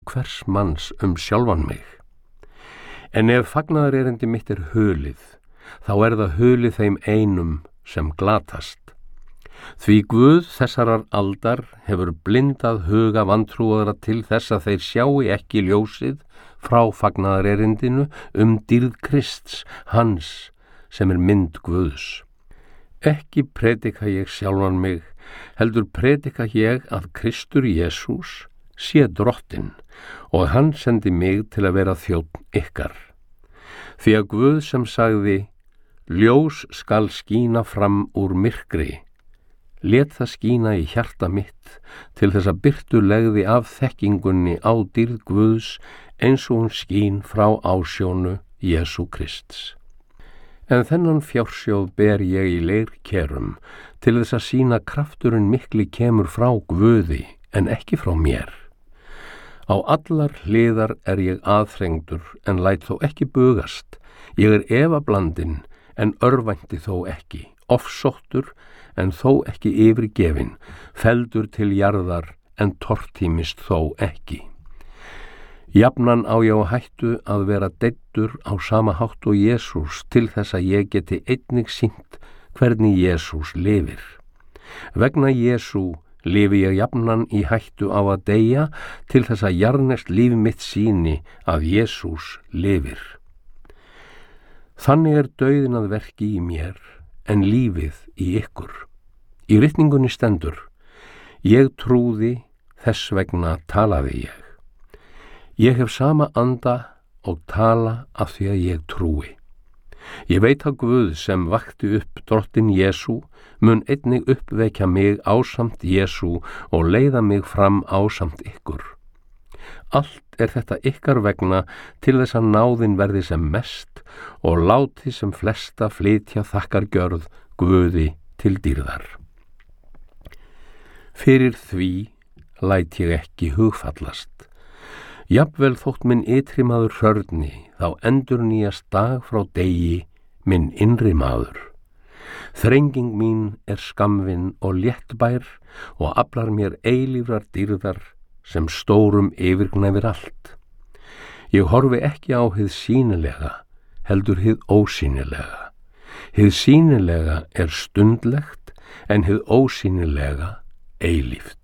hvers manns sjálfan mig. En ef fagnaðarerindi mitt hulið, þá það hulið þeim einum sem glatast. Því Guð þessarar aldar hefur blindað huga vantrúaðra til þess að þeir sjái ekki ljósið frá fagnaðarerindinu dýrð Krists, hans sem mynd Guðs. Ekki predika ég sjálfan mig, heldur predika ég að Kristur Jesús sé drottinn og hann sendi mig til að vera þjónn ykkar. Því að Guð sem sagði, ljós skal skína fram úr myrkri, lét það skína í hjarta mitt til þess að birtu legði af þekkingunni á dýrð Guðs eins og hún skín frá ásjónu Jesú Krists. En þennan fjársjóð ber ég í leirkerum til þess að sýna krafturinn mikli kemur frá Guði en ekki frá mér. Á allar hliðar ég aðþrengdur en læt þó ekki bugast. Ég efablandinn en örvænti þó ekki, ofsóttur en þó ekki yfirgefinn, felldur til jarðar en tortímist þó ekki. Jafnan á ég á hættu að vera deyddur á sama hátt og Jesús til þess að ég geti einnig sýnt hvernig Jesús lifir. Vegna Jesú lifi ég jafnan í hættu á að deyja til þess að jarðneskt líf mitt sýni að Jesús lifir. Þannig dauðinn að verki í mér en lífið í ykkur. Í ritningunni stendur, ég trúði, þess vegna talaði ég. Ég hef sama anda og tala af því að ég trúi. Ég veit að Guð sem vakti upp drottinn Jesú mun einnig uppvekja mig ásamt Jesú og leiða mig fram ásamt ykkur. Allt þetta ykkar vegna til þess að náðin verði sem mest og láti sem flesta flytja þakkargjörð Guði til dýrðar. Fyrir því læt ég ekki hugfallast. Jafnvel þótt minn ytri maður hrörni, þá endurnýjast dag frá degi minn innri maður. Þrenging mín skammvinn og léttbær og aflar mér eilífrar dýrðar sem stórum yfirgnæfir allt. Ég horfi ekki á hið sýnilega, heldur hið ósýnilega. Hið sýnilega stundlegt en hið ósýnilega eilíft.